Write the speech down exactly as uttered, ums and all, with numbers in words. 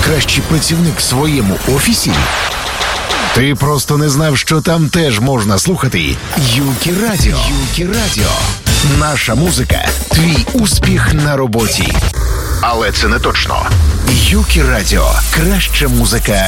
найкращий працівник в своєму офісі? Ти просто не знав, що там теж можна слухати Юкі Радіо. Юкі Радіо. Наша музика – твій успіх на роботі. Але це не точно. Юкі Радіо. Краща музика